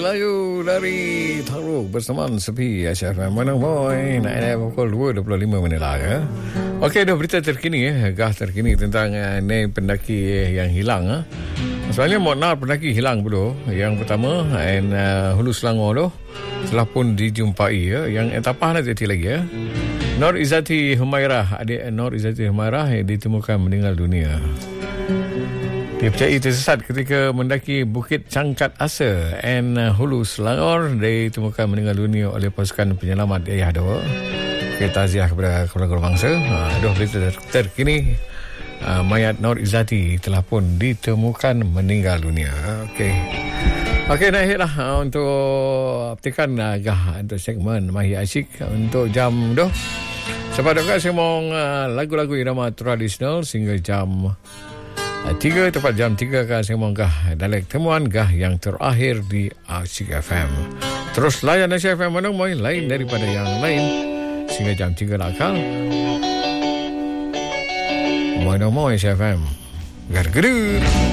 lagu dari Taruk bersamaan Sepi SFM Mana Boy. Naik pukul 2.25 lah ya. Okey, dah berita terkini gah terkini tentang ni pendaki yang hilang. Soalnya Moknar pendaki hilang dulu. Yang pertama Hulu Selangor tu telah pun dijumpai Yang etapah nanti lagi Nur Izzati Humairah, adik Nur Izzati Humairah ditemukan meninggal dunia. Dia percayai tersesat ketika mendaki Bukit Cangkat Asa Hulu Selangor. Ditemukan meninggal dunia oleh pasukan penyelamat ayah dia. Okay, taziah kepada keluarga bangsa. Berita terkini mayat Nur Izzati telah pun ditemukan meninggal dunia. Okey, naiklah untuk petikan untuk segmen Mahir Asyik untuk jam tu. Sebab dekat semua lagu-lagu irama tradisional sehingga jam 3, tepat jam 3 kan saya monggah dalek temuan gah yang terakhir di Asyik FM. Terus layan Asyik FM mana mau lain daripada yang lain sehingga jam 3 lah kan. Mana mau Asyik FM. Gar-gar.